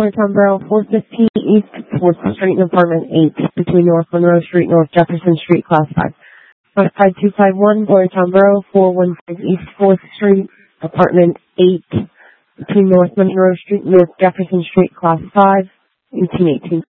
Boyertown Borough, 415 East 4th Street, and Apartment 8, between North Monroe Street, North Jefferson Street, Class 5. 55251, Boyertown Borough, 415 East 4th Street, Apartment 8, between North Monroe Street, North Jefferson Street, Class 5, 1818.